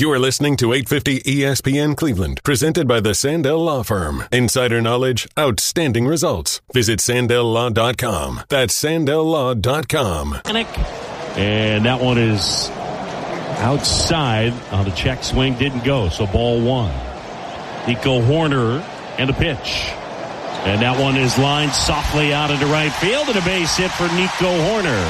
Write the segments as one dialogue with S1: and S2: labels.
S1: You are listening to 850 ESPN Cleveland, presented by the Sandell Law Firm. Insider knowledge, outstanding results. Visit SandellLaw.com. That's SandellLaw.com.
S2: And that one is outside on the check swing. Didn't go, so ball one. Nico Hoerner and the pitch. And that one is lined softly out into right field, and a base hit for Nico Hoerner.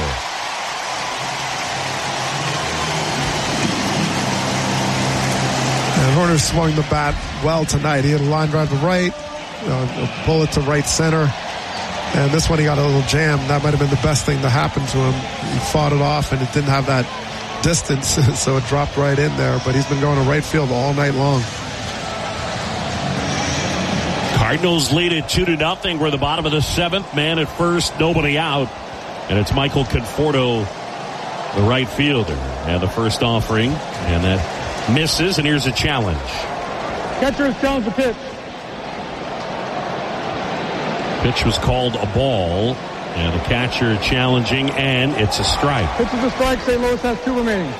S3: And Hoerner swung the bat well tonight. He had a line drive to right, a bullet to right center. And this one he got a little jam. That might have been the best thing to happen to him. He fought it off, and it didn't have that distance, so it dropped right in there. But he's been going to right field all night long.
S2: Cardinals lead it 2-0. We're the bottom of the seventh. Man at first, nobody out. And it's Michael Conforto, the right fielder. And the first offering. And that misses, and here's a challenge.
S4: Catcher has challenged the pitch.
S2: Pitch was called a ball. And the catcher challenging, and it's a strike.
S4: Pitch is a strike. St. Louis has 2 remaining.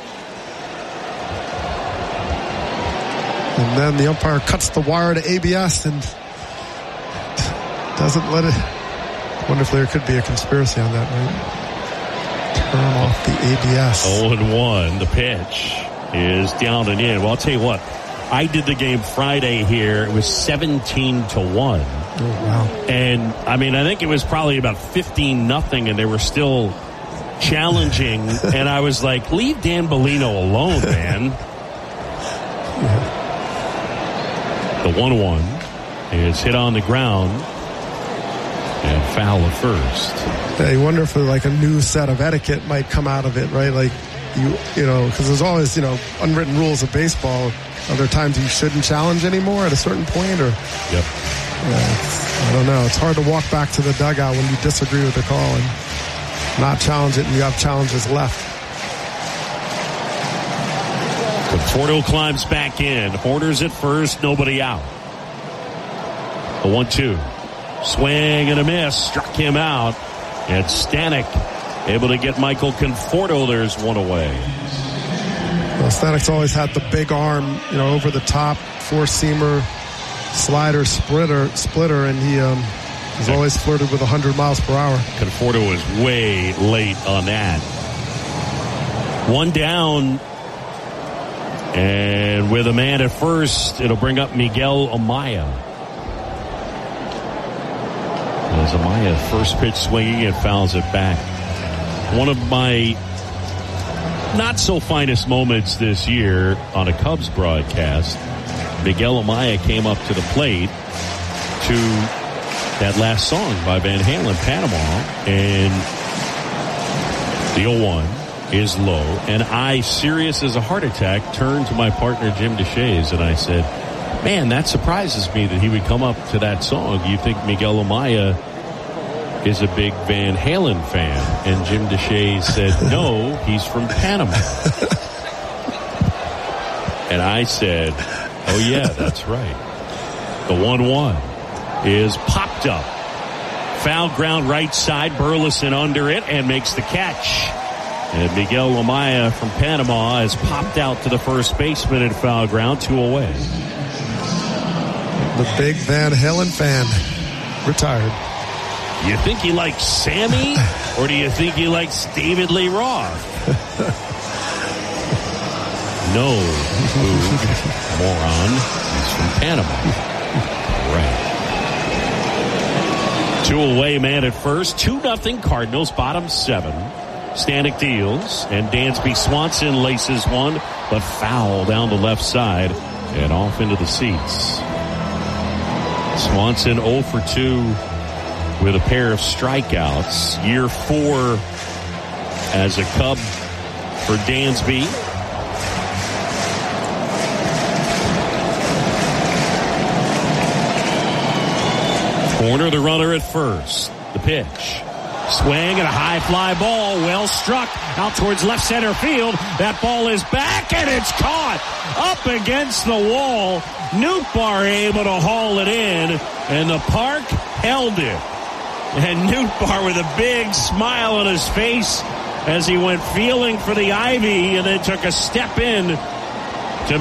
S3: And then the umpire cuts the wire to ABS and doesn't let it. I wonder if there could be a conspiracy on that, right? Turn off the ABS.
S2: 0-1. The pitch is down and in. Well, I'll tell you what. I did the game Friday here. It was 17-1.
S3: Oh, wow.
S2: And, I mean, I think it was probably about 15-0, and they were still challenging. And I was like, leave Dan Bellino alone, man. The 1-1 is hit on the ground and foul at first.
S3: Yeah, you wonder if like a new set of etiquette might come out of it, right? Like, you know, because there's always, unwritten rules of baseball. Are there times you shouldn't challenge anymore at a certain point? Or,
S2: yep.
S3: I don't know. It's hard to walk back to the dugout when you disagree with the call and not challenge it, and you have challenges left.
S2: Conforto climbs back in. Hoerner's at first, nobody out. The 1-2. Swing and a miss. Struck him out. And Stanek able to get Michael Conforto. There's one away.
S3: Well, Stanek's always had the big arm, over the top, four-seamer, slider, splitter, and he has always flirted with 100 miles per hour.
S2: Conforto was way late on that. One down, and with a man at first, it'll bring up Miguel Amaya. As Amaya first pitch swinging and fouls it back. One of my not so finest moments this year on a Cubs broadcast. Miguel Amaya came up to the plate to that last song by Van Halen, Panama, and the 0-1 is low. And I, serious as a heart attack, turned to my partner Jim Deshaies and I said, man, that surprises me that he would come up to that song. You think Miguel Amaya is a big Van Halen fan? And Jim Deshaies said, no, he's from Panama. And I said, oh, yeah, that's right. The 1-1 is popped up. Foul ground right side. Burleson under it and makes the catch. And Miguel Amaya from Panama has popped out to the first baseman in foul ground, 2 away.
S3: The big Van Halen fan retired.
S2: You think he likes Sammy, or do you think he likes David Lee Roth? No, moron. He's from Panama. Right. 2 away, man at first. 2-0 Cardinals, bottom 7. Stanek deals, and Dansby Swanson laces one, but foul down the left side and off into the seats. Swanson 0 for 2 with a pair of strikeouts. Year 4 as a Cub for Dansby. Corner the runner at first. The pitch. Swing and a high fly ball. Well struck out towards left center field. That ball is back and it's caught up against the wall. Nootbaar able to haul it in, and the park held it. And Nootbaar with a big smile on his face as he went feeling for the ivy and then took a step in